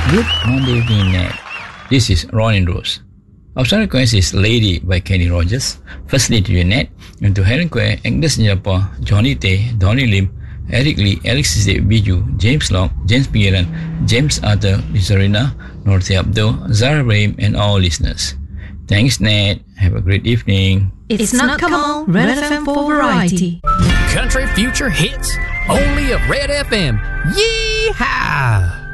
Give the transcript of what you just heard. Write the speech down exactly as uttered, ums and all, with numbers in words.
Good Monday evening, Ned. This is Ron and Rose. Our song request is Lady by Kenny Rogers. Firstly to Ned, and to Helen Quay, Agnes Njapa, Johnny Tay, Donny Lim, Eric Lee, Alexis De Biju, James Long, James Piran, James Arthur, Lizarina, Norte Abdo, Zara Brahim, and all listeners. Thanks, Ned. Have a great evening. It's, it's not Kamal, Red F M for variety. Country future hits, only of Red F M. Yee-haw!